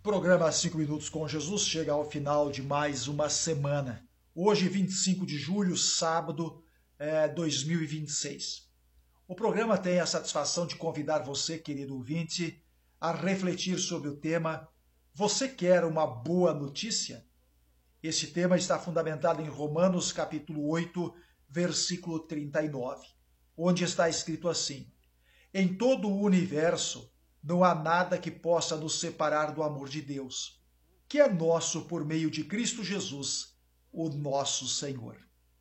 Programa 5 Minutos com Jesus chega ao final de mais uma semana. Hoje, 25 de julho, sábado, 2026. O programa tem a satisfação de convidar você, querido ouvinte, a refletir sobre o tema Você quer uma boa notícia? Esse tema está fundamentado em Romanos capítulo 8, versículo 39, onde está escrito assim: Em todo o universo não há nada que possa nos separar do amor de Deus, que é nosso por meio de Cristo Jesus, o nosso Senhor.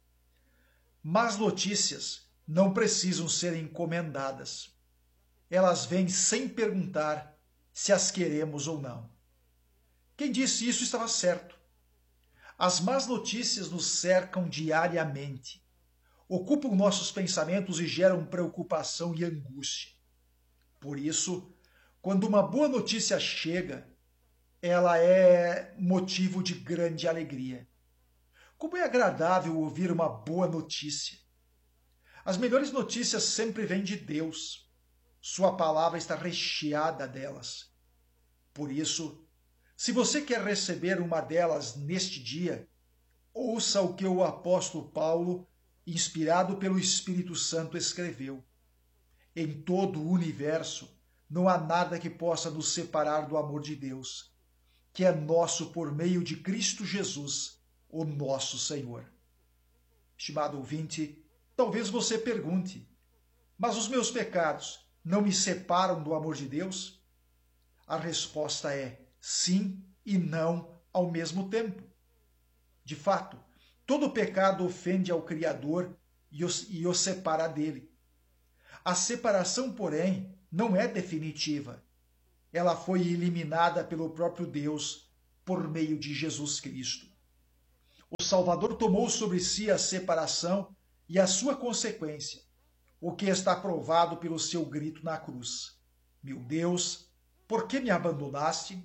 Más notícias não precisam ser encomendadas. Elas vêm sem perguntar se as queremos ou não. Quem disse isso estava certo. As más notícias nos cercam diariamente, ocupam nossos pensamentos e geram preocupação e angústia. Por isso, quando uma boa notícia chega, ela é motivo de grande alegria. Como é agradável ouvir uma boa notícia. As melhores notícias sempre vêm de Deus. Sua palavra está recheada delas. Por isso, se você quer receber uma delas neste dia, ouça o que o apóstolo Paulo, inspirado pelo Espírito Santo, escreveu. Em todo o universo, não há nada que possa nos separar do amor de Deus, que é nosso por meio de Cristo Jesus, o nosso Senhor. Estimado ouvinte, talvez você pergunte, mas os meus pecados não me separam do amor de Deus? A resposta é sim e não ao mesmo tempo. De fato, todo pecado ofende ao Criador e o separa dele. A separação, porém, não é definitiva. Ela foi eliminada pelo próprio Deus por meio de Jesus Cristo. O Salvador tomou sobre si a separação e a sua consequência, o que está provado pelo seu grito na cruz. Meu Deus, por que me abandonaste?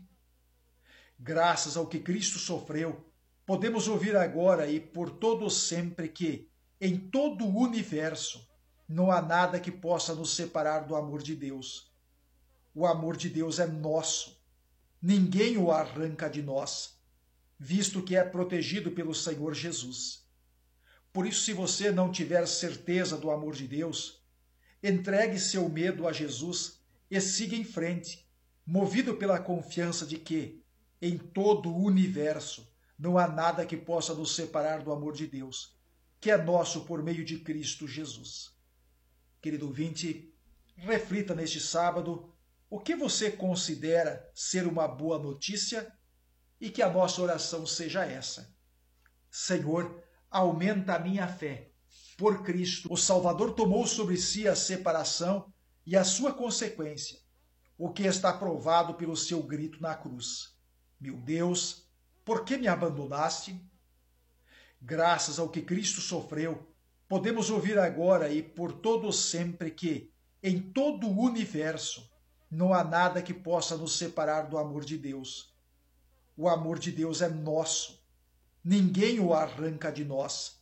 Graças ao que Cristo sofreu, podemos ouvir agora e por todo sempre que, em todo o universo, não há nada que possa nos separar do amor de Deus. O amor de Deus é nosso. Ninguém o arranca de nós, visto que é protegido pelo Senhor Jesus. Por isso, se você não tiver certeza do amor de Deus, entregue seu medo a Jesus e siga em frente, movido pela confiança de que, em todo o universo, não há nada que possa nos separar do amor de Deus, que é nosso por meio de Cristo Jesus. Querido ouvinte, reflita neste sábado o que você considera ser uma boa notícia e que a nossa oração seja essa. Senhor, aumenta a minha fé. Por Cristo, o Salvador tomou sobre si a separação e a sua consequência, o que está provado pelo seu grito na cruz. Meu Deus, por que me abandonaste? Graças ao que Cristo sofreu, podemos ouvir agora e por todo sempre que, em todo o universo, não há nada que possa nos separar do amor de Deus. O amor de Deus é nosso. Ninguém o arranca de nós,